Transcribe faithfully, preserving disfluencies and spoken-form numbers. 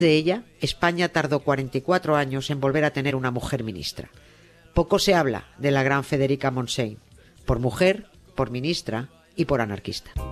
de ella, España tardó cuarenta y cuatro años en volver a tener una mujer ministra. Poco se habla de la gran Federica Montseny, por mujer, por ministra y por anarquista.